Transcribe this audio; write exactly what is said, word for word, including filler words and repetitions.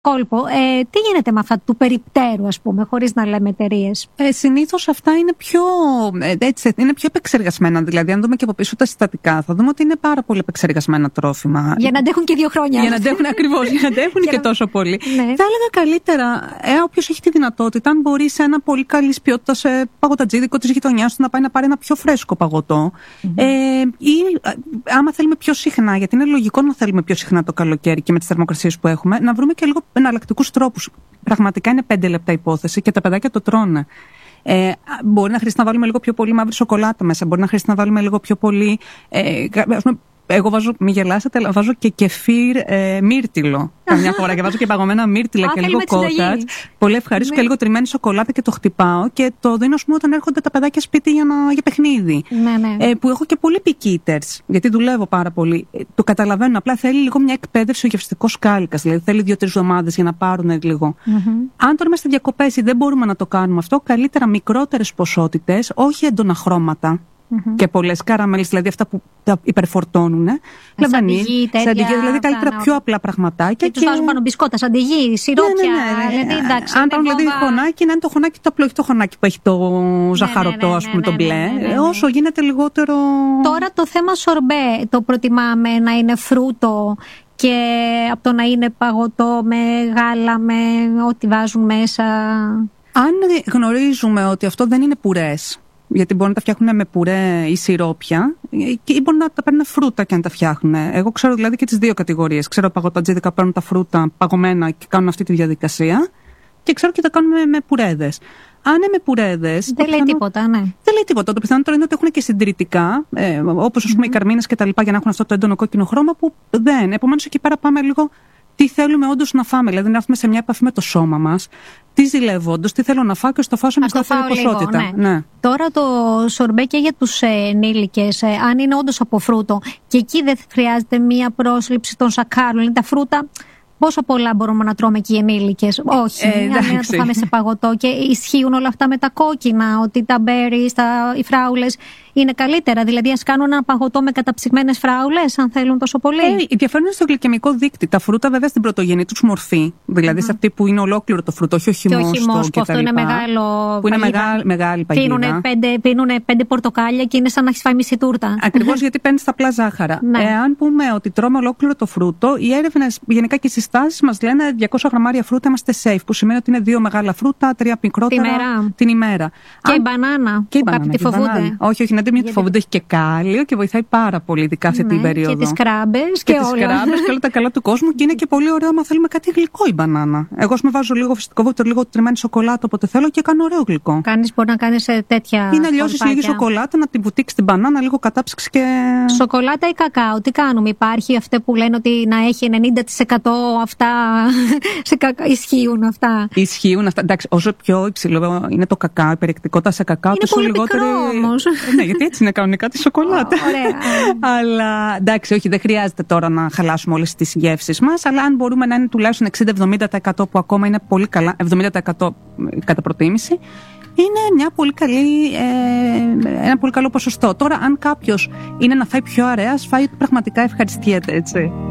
κόλπο. Ε, τι γίνεται με αυτά του περιπτέρου, ας πούμε, χωρίς να λέμε εταιρείες? Ε, συνήθως αυτά είναι πιο, ε, έτσι, είναι πιο επεξεργασμένα. Δηλαδή, αν δούμε και από πίσω τα συστατικά, θα δούμε ότι είναι πάρα πολύ επεξεργασμένα τρόφιμα. Για να αντέχουν και δύο χρόνια. Για να αντέχουν ακριβώς, για να αντέχουν και τόσο πολύ. Ναι. Θα έλεγα καλύτερα, ε, όποιος έχει τη δυνατότητα, αν μπορεί σε ένα πολύ καλή ποιότητα σε παγωτατζίδικο της γειτονιάς του να πάει να πάρει ένα πιο φρέσκο παγωτό. Mm-hmm. Ε, ή άμα θέλουμε πιο συχνά, γιατί είναι λογικό να θέλουμε πιο συχνά το καλοκαίρι και με τις θερμοκρασίες που έχουμε, να βρούμε και λίγο εναλλακτικούς τρόπους. Πραγματικά είναι πέντε λεπτά υπόθεση και τα παιδάκια το τρώνε. Ε, μπορεί να χρειαστεί να βάλουμε λίγο πιο πολύ μαύρη σοκολάτα μέσα, μπορεί να χρειαστεί να βάλουμε λίγο πιο πολύ. Ε, ας πούμε, εγώ βάζω, μη γελάσετε, αλλά βάζω και κεφίρ ε, μύρτιλο καμιά φορά και βάζω και παγωμένα μύρτιλα και λίγο κότατζ. Πολύ ευχαρίστω και λίγο τριμμένη σοκολάτα και το χτυπάω και το δίνω, ας πούμε, όταν έρχονται τα παιδάκια σπίτι για, να, για παιχνίδι. Ναι, ναι. Ε, που έχω και πολύ picky-eaters, γιατί δουλεύω πάρα πολύ. Ε, το καταλαβαίνω. Απλά θέλει λίγο μια εκπαίδευση ο γευστικός κάλικας. Δηλαδή θέλει δύο-τρεις εβδομάδες για να πάρουν λίγο. Mm-hmm. Αν τώρα είμαστε διακοπές ή δεν μπορούμε να το κάνουμε αυτό, καλύτερα μικρότερες ποσότητες, όχι έντονα χρώματα. Mm-hmm. Και πολλές καραμέλες, δηλαδή αυτά που τα υπερφορτώνουν. Σαντιγί, τέτοια. Δηλαδή καλύτερα πιο απλά πραγματάκια. Και, και τους βάζουν πάνω μπισκότα, σαντιγί, σιρόπια. Ναι, ναι, ναι, ναι. Δηλαδή, εντάξει, αν πάρουν δηλαδή χωνάκι, να είναι το χωνάκι το απλό, όχι το χωνάκι που έχει το ζαχαρωτό, ναι, ναι, ναι, ας πούμε, ναι, ναι, το μπλε. Ναι, ναι, ναι, ναι. Όσο γίνεται λιγότερο. Τώρα το θέμα σορμπέ το προτιμάμε να είναι φρούτο και από το να είναι παγωτό με γάλα, με ό,τι βάζουν μέσα. Αν γνωρίζουμε ότι αυτό δεν είναι πουρές, γιατί μπορεί να τα φτιάχνουν με πουρέ ή σιρόπια, ή μπορεί να τα παίρνουν φρούτα και να τα φτιάχνουν. Εγώ ξέρω δηλαδή και τις δύο κατηγορίες. Ξέρω παγωτατζίδικα παίρνουν τα φρούτα παγωμένα και κάνουν αυτή τη διαδικασία, και ξέρω και τα κάνουν με, με πουρέδες. Αν είναι με πουρέδες. Δεν λέει πιθανό... τίποτα, ναι. Δεν λέει τίποτα. Το πιθανότερο είναι ότι έχουν και συντηρητικά, ε, όπως ας πούμε mm-hmm. οι καρμίνες και τα λοιπά, για να έχουν αυτό το έντονο κόκκινο χρώμα που δεν. Επομένως εκεί πέρα πάμε λίγο τι θέλουμε όντως να φάμε. Δηλαδή να έρθουμε σε μια επαφή με το σώμα μας. Τι ζηλεύω όντως, τι θέλω να φάω και στο φάω σε μικρότερη ποσότητα. Λίγο, ναι. Ναι. Τώρα το σορμπέ και για τους ε, ενήλικες, ε, αν είναι όντως από φρούτο, και εκεί δεν χρειάζεται μία πρόσληψη των σακάρων. Είναι τα φρούτα. Πόσο πολλά μπορούμε να τρώμε και οι ενήλικες? Όχι, ε, αν είναι να το φάμε σε παγωτό. Και ισχύουν όλα αυτά με τα κόκκινα, ότι τα μπέρις, τα, οι φράουλες είναι καλύτερα. Δηλαδή, ας κάνουν ένα παγωτό με καταψυγμένες φράουλες, αν θέλουν τόσο πολύ. Ε, η διαφορά είναι στο γλυκαιμικό δείκτη. Τα φρούτα, βέβαια, στην πρωτογενή τους μορφή. Δηλαδή, mm. σε αυτή που είναι ολόκληρο το φρούτο, όχι ο χυμός. Και ο χυμός, που αυτό είναι μεγάλο. Που είναι μεγάλη, μεγάλη παγίδα. Πίνουνε πέντε, πίνουνε πέντε πορτοκάλια και είναι σαν να έχεις φάει μισή τούρτα. Ακριβώς, γιατί παίρνεις τα απλά ζάχαρα. Ναι. Εάν πούμε ότι τρώμε ολόκληρο το φρούτο, οι έρευνες γενικά και οι συστάσεις μας λένε διακόσια γραμμάρια φρούτα είμαστε safe. Που σημαίνει ότι είναι δύο μεγάλα φρούτα, τρία μικρότερα την ημέρα. Την ημέρα. Και Αν... η μπανάνα. Και η μπανάνα. Κάποιοι τη φοβούνται. Όχι, όχι, να μην τη φοβούνται. Έχει και κάλιο και βοηθάει πάρα πολύ, ειδικά αυτή ναι, την περίοδο. Και τις κράμπες και, και, και όλα. Τις κράμπες και όλα τα καλά του κόσμου. Και είναι και πολύ ωραίο άμα θέλουμε κάτι γλυκό η μπανάνα. Εγώ με βάζω λίγο φυσικό βούτυρο, λίγο τριμμένη σοκολάτα όποτε θέλω και κάνω ωραίο γλυκό. Κάνεις, μπορεί να κάνεις τέτοια. Ή να λιώσεις λίγη σοκολάτα, να την βουτήξεις την μπανάνα, λίγο κατάψυξη και. Σοκολάτα ή κακάο, τι κάνουμε? Υπάρχει αυτή που λένε ότι να έχει ενενήντα τοις εκατό αυτά. Σε κακά, ισχύουν αυτά. Ισχύουν αυτά. Εντάξει, όσο πιο υψηλό είναι το κακάο, η περιεκτικότητα σε κακάο, είναι τόσο λιγότερο. Ναι, γιατί έτσι είναι κανονικά τη σοκολάτα. Αλλά εντάξει, όχι, δεν χρειάζεται τώρα να χαλάσουμε όλες τις γεύσεις μας. Αλλά αν μπορούμε να είναι τουλάχιστον εξήντα με εβδομήντα τοις εκατό που ακόμα είναι πολύ καλά, εβδομήντα τοις εκατό κατά προτίμηση, είναι μια πολύ καλή, ε, ένα πολύ καλό ποσοστό. Τώρα, αν κάποιος είναι να φάει πιο αραιά, φάει πραγματικά ευχαριστιέται, έτσι.